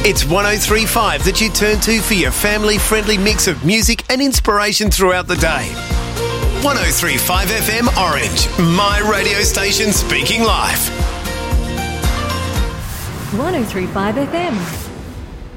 It's 103.5 that you turn to for your family-friendly mix of music and inspiration throughout the day. 103.5 FM Orange, my radio station speaking live. 103.5 FM.